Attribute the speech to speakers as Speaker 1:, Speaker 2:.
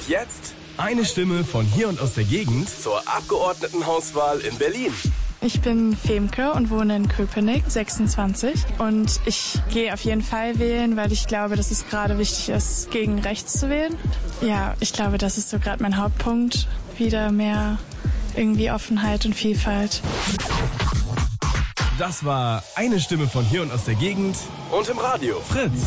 Speaker 1: jetzt
Speaker 2: Eine Stimme von hier und aus der Gegend
Speaker 1: zur Abgeordnetenhauswahl in Berlin.
Speaker 3: Ich bin Femke und wohne in Köpenick, 26. Und ich gehe auf jeden Fall wählen, weil ich glaube, dass es gerade wichtig ist, gegen rechts zu wählen. Ja, ich glaube, das ist so gerade mein Hauptpunkt. Wieder mehr irgendwie Offenheit und Vielfalt.
Speaker 2: Das war Eine Stimme von hier und aus der Gegend
Speaker 1: Und im Radio.
Speaker 2: Fritz.